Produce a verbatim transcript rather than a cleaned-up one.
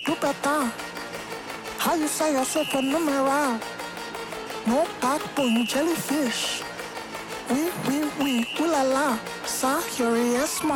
do better. How you say yourself a numeral? No backbone jellyfish. We, we, we, ooh la la. Sa, you're a yes man.